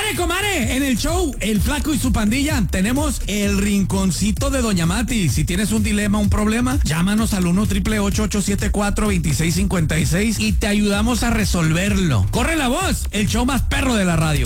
Comare, en el show El Flaco y su pandilla tenemos el rinconcito de Doña Mati. Si tienes un dilema, un problema, llámanos al 1-888-874-2656 y te ayudamos a resolverlo. Corre la voz, el show más perro de la radio.